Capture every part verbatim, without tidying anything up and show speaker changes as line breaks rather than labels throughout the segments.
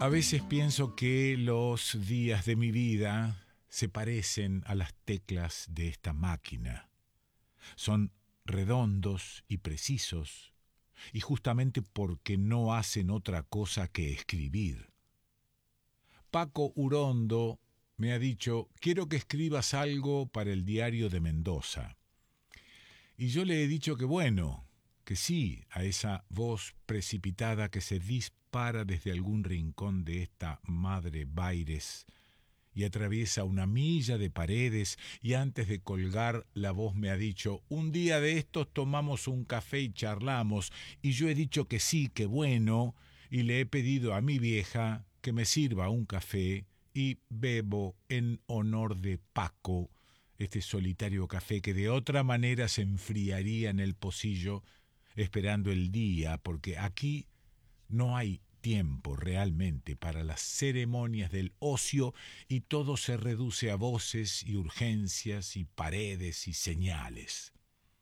A veces pienso que los días de mi vida se parecen a las teclas de esta máquina. Son redondos y precisos, y justamente porque no hacen otra cosa que escribir. Paco Urondo me ha dicho, quiero que escribas algo para el diario de Mendoza. Y yo le he dicho que bueno, que sí, a esa voz precipitada que se dispara desde algún rincón de esta madre Baires y atraviesa una milla de paredes, y antes de colgar la voz me ha dicho, un día de estos tomamos un café y charlamos, y yo he dicho que sí, que bueno, y le he pedido a mi vieja que me sirva un café y bebo en honor de Paco, este solitario café que de otra manera se enfriaría en el pocillo esperando el día, porque aquí no hay tiempo realmente para las ceremonias del ocio y todo se reduce a voces y urgencias y paredes y señales.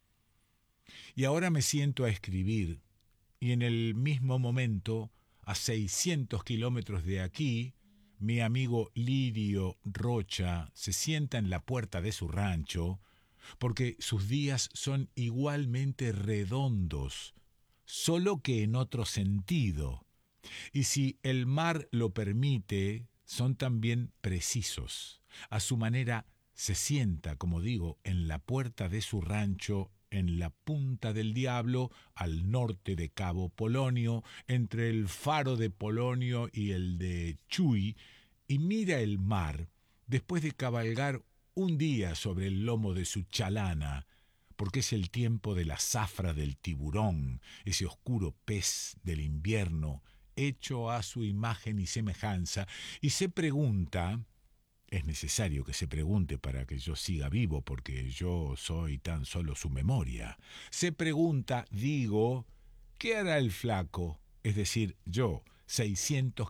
Y ahora me siento a escribir y en el mismo momento, a seiscientos kilómetros de aquí, mi amigo Lirio Rocha se sienta en la puerta de su rancho porque sus días son igualmente redondos, solo que en otro sentido. Y si el mar lo permite, son también precisos. A su manera se sienta, como digo, en la puerta de su rancho, en la Punta del Diablo, al norte de Cabo Polonio, entre el faro de Polonio y el de Chuy, y mira el mar, después de cabalgar un día sobre el lomo de su chalana, porque es el tiempo de la zafra del tiburón, ese oscuro pez del invierno, hecho a su imagen y semejanza, y se pregunta, es necesario que se pregunte para que yo siga vivo, porque yo soy tan solo su memoria, se pregunta, digo, ¿qué hará el flaco? Es decir, yo, seiscientos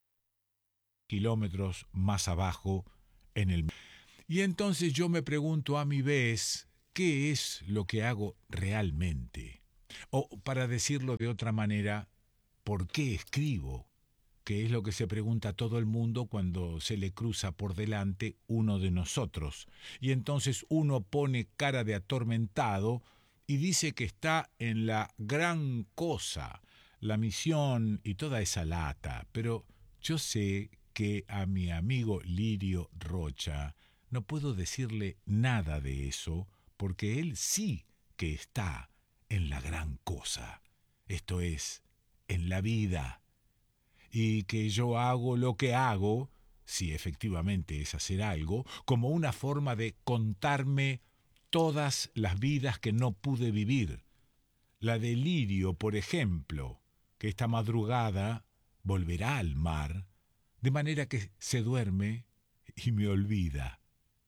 kilómetros más abajo, en el... Y entonces yo me pregunto a mi vez, ¿qué es lo que hago realmente? O, para decirlo de otra manera, ¿por qué escribo? Que es lo que se pregunta todo el mundo cuando se le cruza por delante uno de nosotros. Y entonces uno pone cara de atormentado y dice que está en la gran cosa, la misión y toda esa lata. Pero yo sé que a mi amigo Lirio Rocha no puedo decirle nada de eso, porque él sí que está en la gran cosa, esto es, en la vida, y que yo hago lo que hago, si efectivamente es hacer algo, como una forma de contarme todas las vidas que no pude vivir. La de Lirio, por ejemplo, que esta madrugada volverá al mar, de manera que se duerme y me olvida.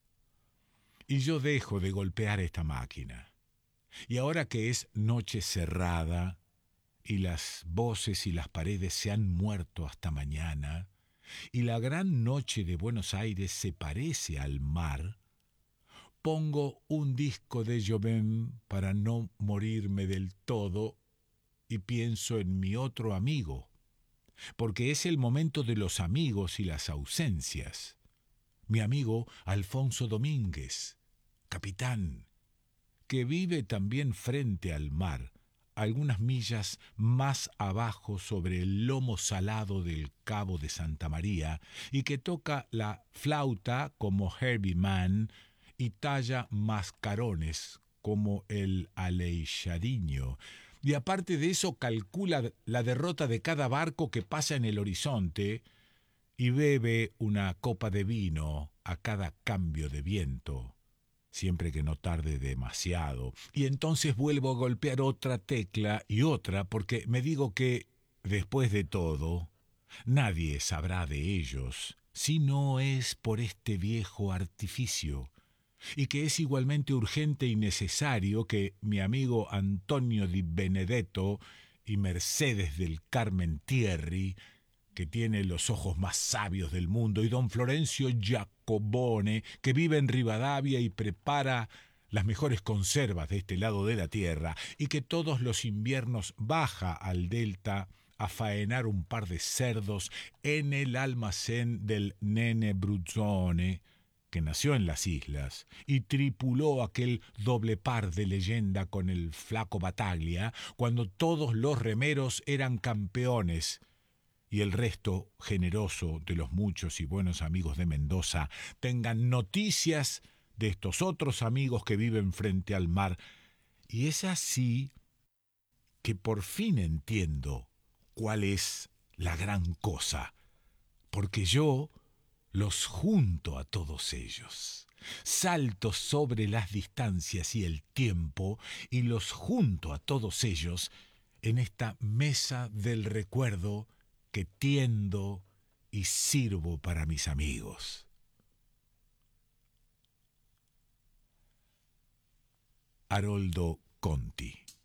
Y yo dejo de golpear esta máquina. Y ahora que es noche cerrada, y las voces y las paredes se han muerto hasta mañana, y la gran noche de Buenos Aires se parece al mar, pongo un disco de Jobim para no morirme del todo y pienso en mi otro amigo, porque es el momento de los amigos y las ausencias. Mi amigo Alfonso Domínguez, capitán, que vive también frente al mar, algunas millas más abajo sobre el lomo salado del Cabo de Santa María, y que toca la flauta como Herbie Mann y talla mascarones como el Aleixadinho. Y aparte de eso calcula la derrota de cada barco que pasa en el horizonte y bebe una copa de vino a cada cambio de viento, siempre que no tarde demasiado. Y entonces vuelvo a golpear otra tecla y otra, porque me digo que, después de todo, nadie sabrá de ellos si no es por este viejo artificio, y que es igualmente urgente y necesario que mi amigo Antonio Di Benedetto y Mercedes del Carmen Thierry, que tiene los ojos más sabios del mundo, y don Florencio Giacobone, que vive en Rivadavia y prepara las mejores conservas de este lado de la tierra, y que todos los inviernos baja al delta a faenar un par de cerdos en el almacén del nene Bruzzone, que nació en las islas, y tripuló aquel doble par de leyenda con el flaco Bataglia, cuando todos los remeros eran campeones, y el resto generoso de los muchos y buenos amigos de Mendoza tengan noticias de estos otros amigos que viven frente al mar. Y es así que por fin entiendo cuál es la gran cosa, porque yo los junto a todos ellos. Salto sobre las distancias y el tiempo y los junto a todos ellos en esta mesa del recuerdo que tiendo y sirvo para mis amigos. Haroldo Conti.